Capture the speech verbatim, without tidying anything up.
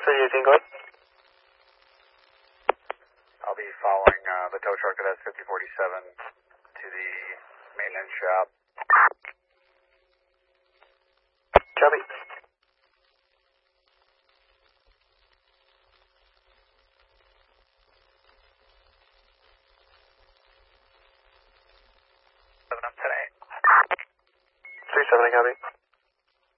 three eighteen, go ahead. I'll be following uh, the tow truck at S fifty forty-seven to the maintenance shop. Copy. seven up today. three seventy, copy.